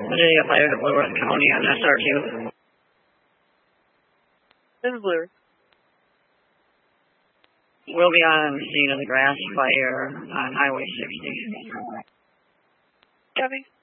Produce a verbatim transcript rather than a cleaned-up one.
Virginia Fire to Blue Earth County on S R two. This is Blue Earth. We'll be on scene of the grass fire on Highway sixty. Copy.